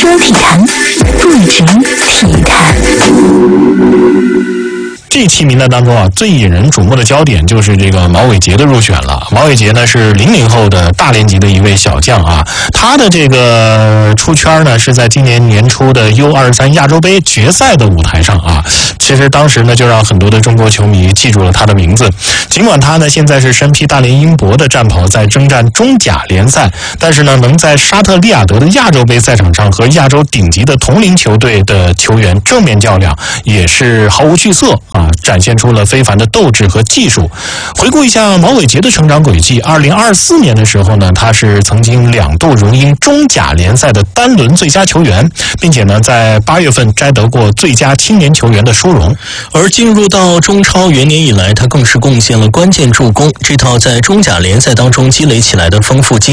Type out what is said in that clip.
说体坛，不止体坛。 这期名单当中啊，最引人瞩目的焦点就是这个毛伟杰的入选了。毛伟杰呢是00后的大连籍的一位小将啊，他的这个出圈呢是在今年年初的 U23 亚洲杯决赛的舞台上啊。其实当时呢就让很多的中国球迷记住了他的名字。尽管他呢现在是身披大连英博的战袍在征战中甲联赛，但是呢能在沙特利雅得的亚洲杯赛场上和亚洲顶级的同龄球队的球员正面较量，也是毫无惧色啊，展现出了非凡的斗志和技术。回顾一下毛伟杰的成长轨迹，2024年的时候呢，他是曾经2度荣膺中甲联赛的单轮最佳球员，并且呢在8月份摘得过最佳青年球员的殊荣。 而进入到中超元年以来，他更是贡献了关键助攻，这套在中甲联赛当中积累起来的丰富经